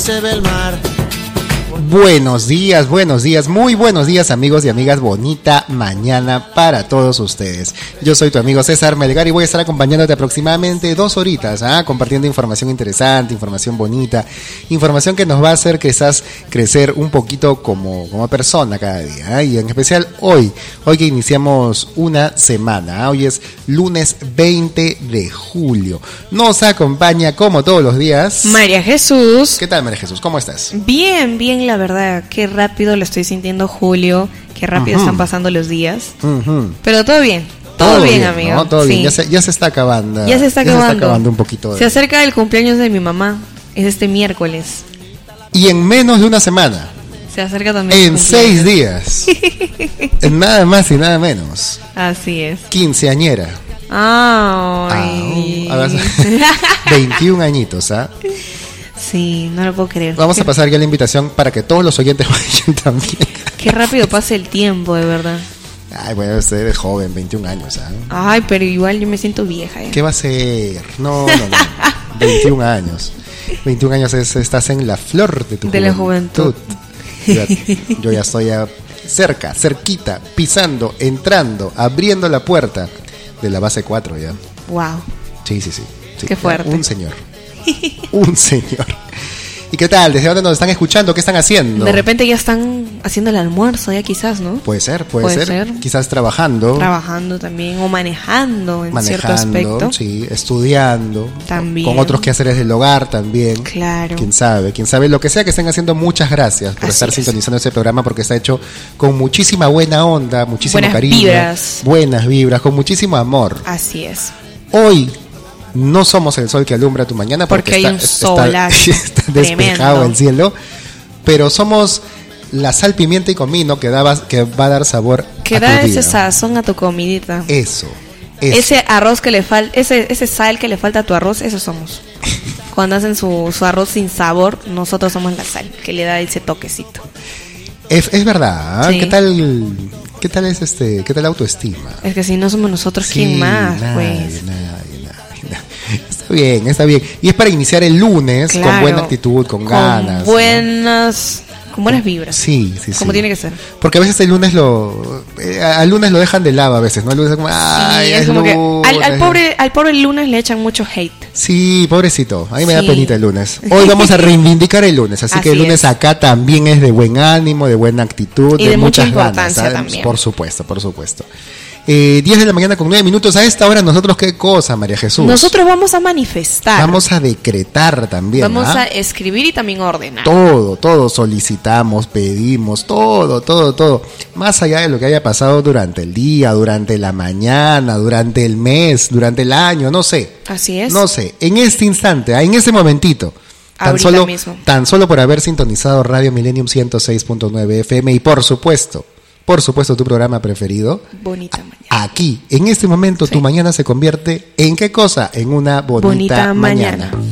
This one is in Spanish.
Se ve el mar. Buenos días, muy buenos días amigos y amigas, bonita mañana para todos ustedes. Yo soy tu amigo César Melgar y voy a estar acompañándote aproximadamente 2 horitas, compartiendo información interesante, información bonita, información que nos va a hacer quizás crecer un poquito como persona cada día, y en especial hoy que iniciamos una semana, hoy es lunes 20 de julio. Nos acompaña como todos los días María Jesús. ¿Qué tal, María Jesús? ¿Cómo estás? Bien, la verdad, qué rápido lo estoy sintiendo, Julio, qué rápido están pasando los días. Pero todo bien, amigo. ¿No? Todo sí. bien, ya se está acabando. Ya se está acabando un poquito. Se acerca el cumpleaños de mi mamá, es este miércoles. Y en menos de una semana. Se acerca también. En 6 días. En nada más y nada menos. Así es. Quinceañera. Ay. 21 añitos, Sí, no lo puedo creer. Vamos a pasar ya la invitación para que todos los oyentes vayan también. Qué rápido pasa el tiempo, de verdad. Ay, bueno, usted es joven, 21 años, Ay, pero igual yo me siento vieja. ¿Qué va a ser? No. 21 años. 21 años estás en la flor de tu juventud. De la juventud. Yo ya estoy cerquita, pisando, entrando, abriendo la puerta de la base 4 ya. Wow. Sí. Qué fuerte. Un señor. ¿Y qué tal? ¿Desde dónde nos están escuchando? ¿Qué están haciendo? De repente ya están haciendo el almuerzo, ya quizás, ¿no? Puede ser. Quizás trabajando. Trabajando también, o manejando cierto aspecto. Sí, estudiando. También. Con otros quehaceres del hogar también. Claro. Quién sabe. Lo que sea que estén haciendo, muchas gracias por estar sintonizando este programa, porque está hecho con muchísima buena onda, muchísimo buenas cariño. Buenas vibras, con muchísimo amor. Así es. Hoy no somos el sol que alumbra tu mañana porque hay un solazo está despejado tremendo. el cielo, pero somos la sal, pimienta y comino que va a dar sabor que a da tu ese vida. sazón a tu comidita. Eso. Ese arroz que le falta, ese sal que le falta a tu arroz, eso somos. Cuando hacen su arroz sin sabor, nosotros somos la sal que le da ese toquecito. Es verdad. Sí. ¿Qué tal es qué tal la autoestima? Es que si no somos nosotros, Sí, ¿quién más? nadie. Está bien. Y es para iniciar el lunes, claro, con buena actitud, con ganas. Con buenas vibras. Sí. Como tiene que ser. Porque a veces el lunes al lunes lo dejan de lado a veces, ¿no? El lunes es como, sí, es como lunes. que al pobre lunes le echan mucho hate. Sí, pobrecito. A mí me da Sí. penita el lunes. Hoy vamos a reivindicar el lunes, así que el lunes acá también es de buen ánimo, de buena actitud, y de mucha muchas importancia ganas, también. Por supuesto. 10 de la mañana con 9 minutos. A esta hora nosotros, ¿qué cosa, María Jesús? Nosotros vamos a manifestar. Vamos a decretar también. Vamos a escribir y también ordenar. Todo solicitamos, pedimos, todo. Más allá de lo que haya pasado durante el día, durante la mañana, durante el mes, durante el año, no sé. Así es. No sé, en este instante, en ese momentito. Tan solo por haber sintonizado Radio Millennium 106.9 FM y por supuesto tu programa preferido. Bonita mañana. Aquí, en este momento, sí. Tu mañana se convierte ¿en qué cosa? En una bonita mañana.